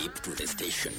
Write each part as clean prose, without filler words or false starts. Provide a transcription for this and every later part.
Keep to the station.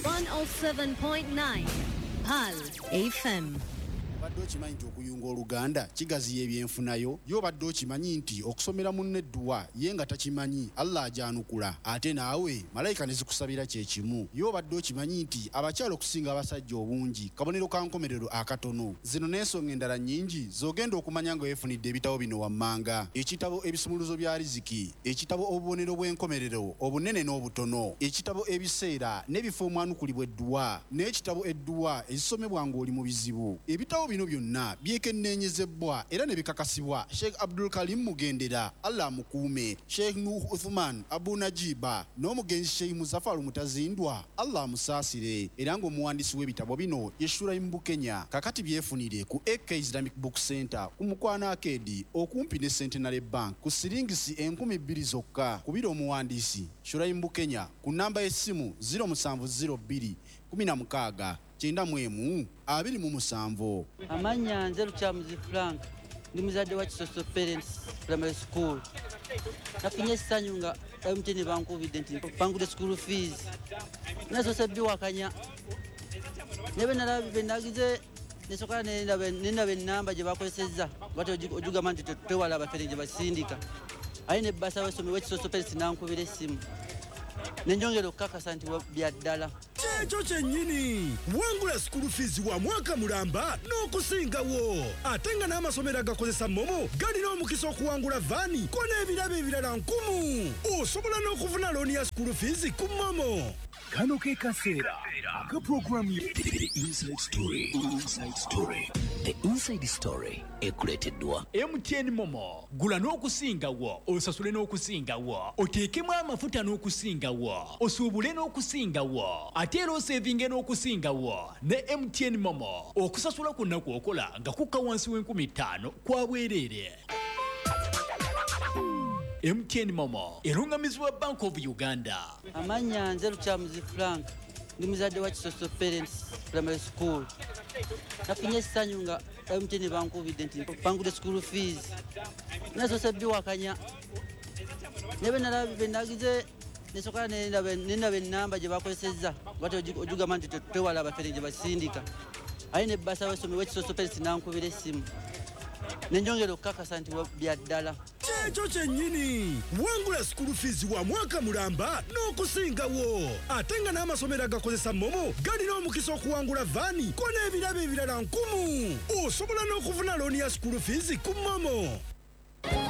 107.9 PAL FM. Badde okimanyi nti okuyunga oluganda kigaziya ebyenfunayo yo badde okimanyi nti okusomera munne edduwa ye nga takimanyi Allah ajanukula ate naawe malayika ne zikusabira kye kimu yo badde okimanyi nti abakyalo okusinga abasajja obungi kabonero ka nkomerero akatono zino n'ensonga endala nnyingi zogenda okumanya nga weefunidde ebitabo bino wammanga ekitabo ebisumuluzo bya riziki ekitabo obubonero bw'enkomerero obunene n'obutono ekitabo ebiseera n'ebifo omwanukulibwa edduwa n'ekitabo edduwa ezisomebwa ng'oli mu bizibu ebitabo bino byonna byekenneenyezebwa era ne bikakasibwa Sheikh Abdul Karim Mugendera Allah mukuume Sheikh Nuh Uthman Abu Najiba n'omugenzi Sheikh Muzaffar Mutazindwa Allah musaasire era ng'omuwandiisi w'ebitabo bino ye Shuraim Bukenya kakati byefunire ku AK Islamic Book Center ku Mukwana Arcade okumpi ne Centenary Bank ku siringisi 2000 zokka kubira omuwandiisi Shuraim Bukenya ku namba y'essimu 0702 16 Chenda mwemu abiri mu musanvo amanya nze Luchamuzi Frank ndi muzadde wa Kisoso Parents Primary School nafunye essanyu nga MTN bankubidde nti bangude school fees nazo sabbi wakanya nebe nalabe nagize nesoka nenda namba gye bakozesezza bati ojugamba nti twewala abafere gye basindika ayine basa wesomi wa Kisoso Parents nankubira essimu nenjongera okukakasa nti byaddala ekyo kyennyini wangula school fees wa mwaka mulamba n'okusingawo ate nga n'amasomero agakozesa momo galina omukisa okuwangula vaani ko n'ebirabo ebirala 1000 osobola n'okufuna looni ya school fees ku momo kano ke kaseera aka programu The Inside Story. The Inside Story ekuleeteddwa MTN Momo. Gula n'okusingawo, osasule n'okusingawo, oteekemu amafuta n'okusingawo, osuubule n'okusingawo, ate era osevinge n'okusingawo ne MTN Momo. Okusasula kwonna kw'okola nga kukka wansi w'5,000 kwa bwereere. MTN Momo erungamizibwa Bank of Uganda. amanya nze Luchamuzi Frank ndi muzadde wa Kisoso Parents Primary School nafunye essanyu nga MTN bankubidde nti bangude school fees nazo sabbi wakanya nebe nalabe nagize nesoka nenda namba gye bakozesezza bati ojugamba nti twewala abafere gye basindika ayine basa wesomi wa Kisoso Parents nankubira essimu nenjongera okukakasa nti byaddala ekyo kyennyini wangula school fees wa mwaka mulamba n'okusingawo ate nga n'amasomero agakozesa momo galina omukisa okuwangula vaani ko n'ebirabo ebirala 1000 osobola n'okufuna looni ya school fees ku momo